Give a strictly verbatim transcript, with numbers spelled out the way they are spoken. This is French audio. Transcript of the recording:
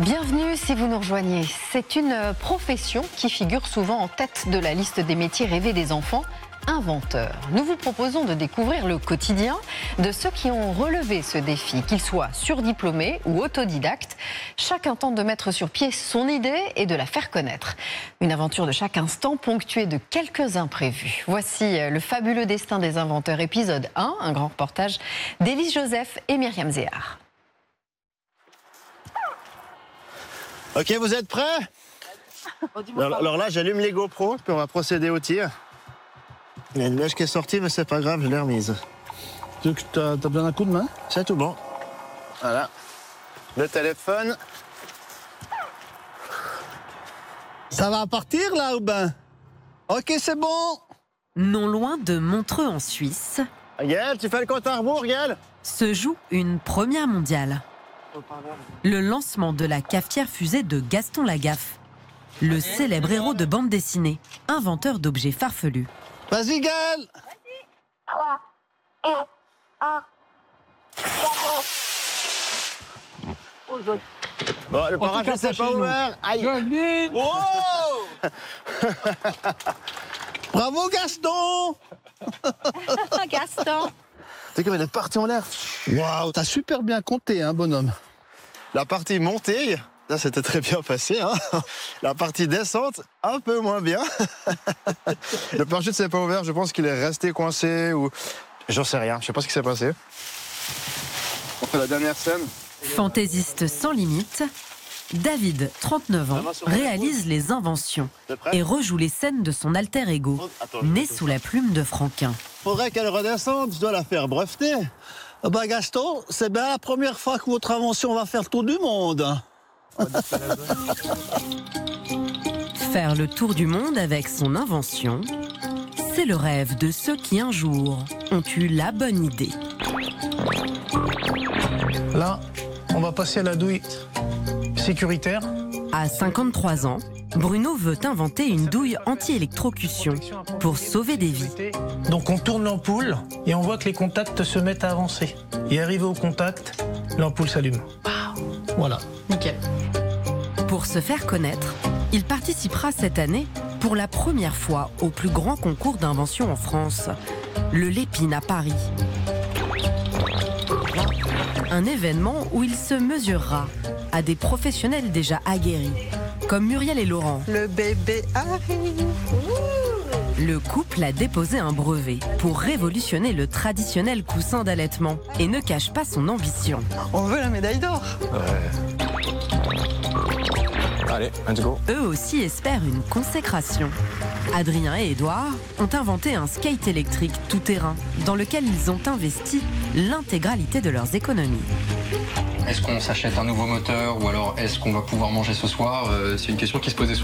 Bienvenue si vous nous rejoignez. C'est une profession qui figure souvent en tête de la liste des métiers rêvés des enfants, inventeurs. Nous vous proposons de découvrir le quotidien de ceux qui ont relevé ce défi, qu'ils soient surdiplômés ou autodidactes. Chacun tente de mettre sur pied son idée et de la faire connaître. Une aventure de chaque instant ponctuée de quelques imprévus. Voici le fabuleux destin des inventeurs, épisode un, un grand reportage d'Élise Joseph et Myriam Zéhar. Ok, vous êtes prêts? alors, alors là, j'allume les GoPro, puis on va procéder au tir. Il y a une neige qui est sortie, mais c'est pas grave, je l'ai remise. Tu as besoin d'un coup de main? C'est tout bon. Voilà. Le téléphone. Ça va partir là ou ben? Ok, c'est bon. Non loin de Montreux en Suisse, Gaël, tu fais le compte à rebours, Gaël? se joue une première mondiale. Le lancement de la cafetière fusée de Gaston Lagaffe, le célèbre héros de bande dessinée, inventeur d'objets farfelus. Vas-y, Gaël. Bon, le parachute c'est pas ouvert. Aïe. Oh. Bravo, Gaston. Gaston. C'est comme elle est partie en l'air. Waouh, t'as super bien compté, hein, bonhomme. La partie montée, ça c'était très bien passé. Hein. La partie descente, un peu moins bien. Le parachute s'est pas ouvert, je pense qu'il est resté coincé ou... J'en sais rien, je sais pas ce qui s'est passé. On fait la dernière scène. Fantaisiste sans limite, David, trente-neuf ans, réalise les inventions et rejoue les scènes de son alter ego, né sous la plume de Franquin. Faudrait qu'elle redescende, je dois la faire breveter. Ah bah Gaston, c'est bien la première fois que votre invention va faire le tour du monde. Faire le tour du monde avec son invention, c'est le rêve de ceux qui un jour ont eu la bonne idée. Là, on va passer à la douille sécuritaire. À cinquante-trois ans, Bruno veut inventer une douille anti-électrocution pour sauver des vies. Donc on tourne l'ampoule et on voit que les contacts se mettent à avancer. Et arrivé au contact, l'ampoule s'allume. Voilà. Nickel. Pour se faire connaître, il participera cette année pour la première fois au plus grand concours d'invention en France, le Lépine à Paris. Un événement où il se mesurera à des professionnels déjà aguerris, comme Muriel et Laurent. Le bébé arrive. Le couple a déposé un brevet pour révolutionner le traditionnel coussin d'allaitement et ne cache pas son ambition. On veut la médaille d'or. Ouais. Allez, let's go. Eux aussi espèrent une consécration. Adrien et Édouard ont inventé un skate électrique tout-terrain dans lequel ils ont investi l'intégralité de leurs économies. Est-ce qu'on s'achète un nouveau moteur ou alors est-ce qu'on va pouvoir manger ce soir? C'est une question qui se posait souvent.